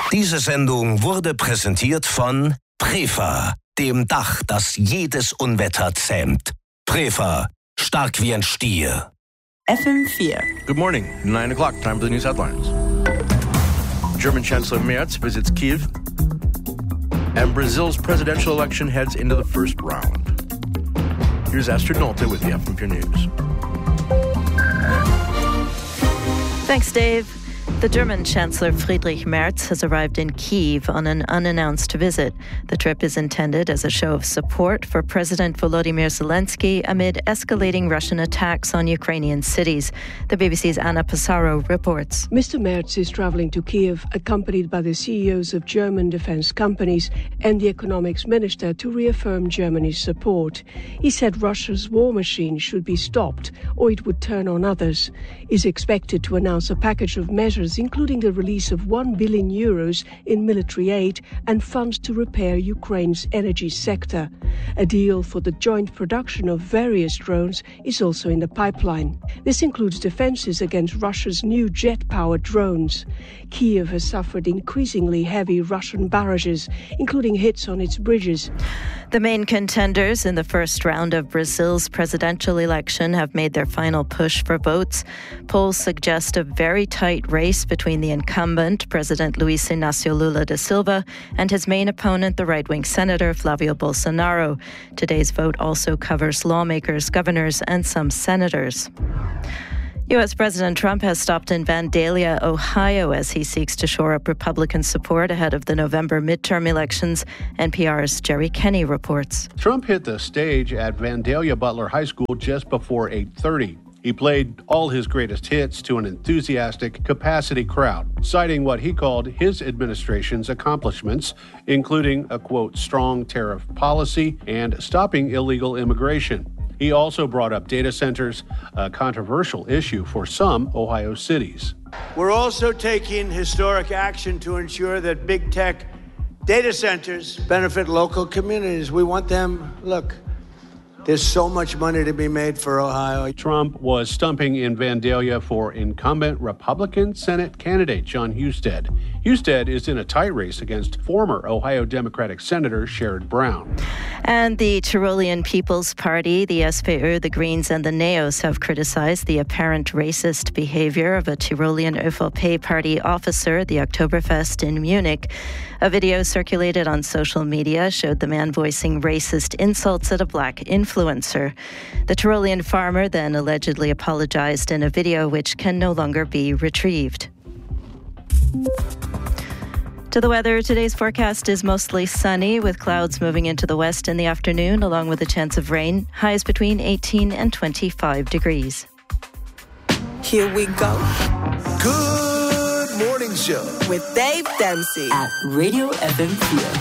Diese Sendung wurde präsentiert von Prefa, dem Dach, das jedes Unwetter zähmt. Prefa, stark wie ein Stier. FM4. Good morning, 9 o'clock, time for the news headlines. German Chancellor Merz visits Kyiv, and Brazil's presidential election heads into the first round. Here's Astrid Nolte with the FM4 News. Thanks, Dave. The German Chancellor Friedrich Merz has arrived in Kyiv on an unannounced visit. The trip is intended as a show of support for President Volodymyr Zelensky amid escalating Russian attacks on Ukrainian cities. The BBC's Anna Passaro reports. Mr. Merz is travelling to Kyiv, accompanied by the CEOs of German defence companies and the economics minister to reaffirm Germany's support. He said Russia's war machine should be stopped or it would turn on others. He's expected to announce a package of measures including the release of €1 billion in military aid and funds to repair Ukraine's energy sector. A deal for the joint production of various drones is also in the pipeline. This includes defences against Russia's new jet-powered drones. Kyiv has suffered increasingly heavy Russian barrages, including hits on its bridges. The main contenders in the first round of Brazil's presidential election have made their final push for votes. Polls suggest a very tight race between the incumbent, President Luiz Inácio Lula da Silva, and his main opponent, the right-wing Senator Flávio Bolsonaro. Today's vote also covers lawmakers, governors, and some senators. U.S. President Trump has stopped in Vandalia, Ohio, as he seeks to shore up Republican support ahead of the November midterm elections. NPR's Jerry Kenny reports. Trump hit the stage at Vandalia Butler High School just before 8:30. He played all his greatest hits to an enthusiastic capacity crowd, citing what he called his administration's accomplishments, including a, quote, strong tariff policy and stopping illegal immigration. He also brought up data centers, a controversial issue for some Ohio cities. We're also taking historic action to ensure that big tech data centers benefit local communities. We want them, look, there's so much money to be made for Ohio. Trump was stumping in Vandalia for incumbent Republican Senate candidate Jon Husted. Husted is in a tight race against former Ohio Democratic Senator Sherrod Brown. And the Tyrolean People's Party, the SPÖ, the Greens and the NEOS have criticized the apparent racist behavior of a Tyrolean ÖVP party officer at the Oktoberfest in Munich. A video circulated on social media showed the man voicing racist insults at a black influencer. The Tyrolean farmer then allegedly apologized in a video which can no longer be retrieved. To the weather, today's forecast is mostly sunny with clouds moving into the west in the afternoon along with a chance of rain. Highs between 18 and 25 degrees. Here we go. Good morning show With Dave Dempsey At Radio FM4.